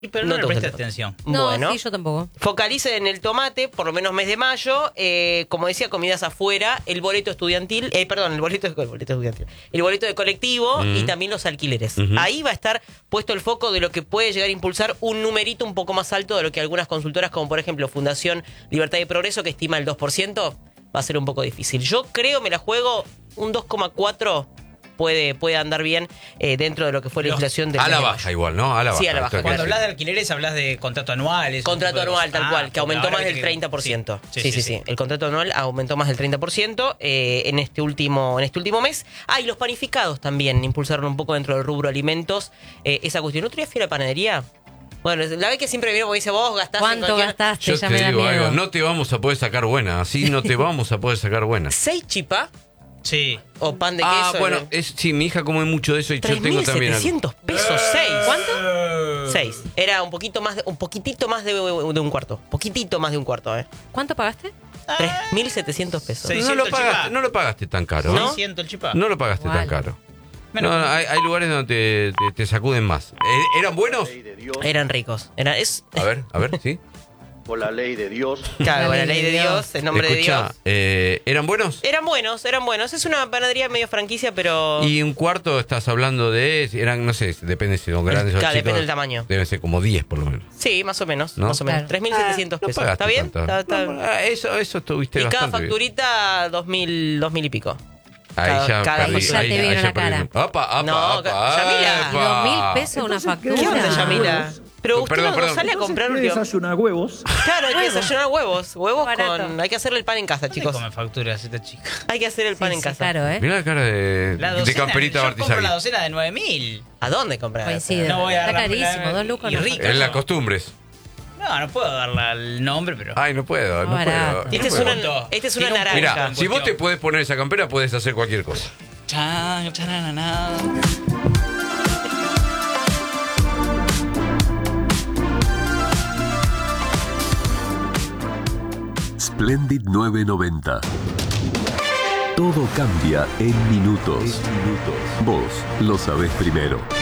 Pero no le presté atención. No, Bueno, sí, yo tampoco. focalicen en el tomate, por lo menos mes de mayo. Como decía, comidas afuera, el boleto estudiantil, el boleto estudiantil, el boleto de colectivo y también los alquileres. Ahí va a estar puesto el foco de lo que puede llegar a impulsar un numerito un poco más alto de lo que algunas consultoras, como por ejemplo Fundación Libertad y Progreso, que estima el 2%, va a ser un poco difícil. Yo creo, me la juego, un 2,4%. Puede andar bien dentro de lo que fue la inflación de a la baja igual, ¿no? A la baja. Sí, a la baja. Cuando hablas de alquileres, hablas de contrato anual. Contrato anual, tal cual, que aumentó más del 30%. Sí. El contrato anual aumentó más del 30% en este último mes. Y los panificados también impulsaron un poco dentro del rubro alimentos esa cuestión. ¿Otro día fui a la panadería? Bueno, la vez que siempre viene porque dice, vos gastaste... ¿Cuánto gastaste? Yo Ya te me da digo miedo. algo, no te vamos a poder sacar buena, así no te vamos a poder sacar buena. 6 chipá Sí. o pan de queso. Bueno, sí, mi hija come mucho de eso y yo tengo también algo. 3.700 pesos, 6. ¿Cuánto? 6. Era un poquitito más de un cuarto. Poquitito más de un cuarto, ¿Cuánto pagaste? 3.700 pesos. Sí. No lo pagaste tan caro. ¿No? 600 el chipá. No lo pagaste Igual. tan caro. Bueno, No, hay lugares donde te sacuden más. ¿Eran buenos? Eran ricos. A ver, ¿sí? Por la ley de Dios. Claro, la ley de Dios, en nombre de Dios. ¿Eran buenos? Eran buenos. Es una panadería medio franquicia, pero... Y un cuarto estás hablando eran, no sé, depende si son grandes o Claro, chicos. depende del tamaño. Deben ser como 10 por lo menos. Sí, más o menos. ¿No? Más o menos. Claro. 3.700 No pesos. pagaste ¿Está bien? tanto. Está- Eso estuviste Y cada bastante bien. facturita, 2.000 y pico. Ahí ya cada perdí. factura. Ya te vieron la cara. Apa, No, Yamila. epa. 2.000 pesos una factura. ¿Qué onda, Yamila? Pero usted Perdón, no perdón. sale a comprar Entonces, ¿qué desayunar huevos? Claro, hay que desayunar huevos. Huevos Barato. con... Hay que hacerle el pan en casa, ¿dónde chicos. come facturas esta chica? Hay que hacer el pan Sí, en sí, casa. claro, ¿eh? Mirá la cara de Camperita Yo compro Bartizagui. la docena de 9.000. ¿A dónde comprar? Coincido. No voy a Está agarrar carísimo, la- 2 lucas. y no. rico. En las costumbres. No puedo darle el nombre, pero... Ay, no puedo, no Barato. puedo. Esta es no puedo. una, esta es una Tiene un naranja. Mirá, Cuestión. si vos te podés poner esa campera, podés hacer cualquier cosa. Chan, chananana. Splendid 990. Todo cambia en minutos. Vos lo sabés primero.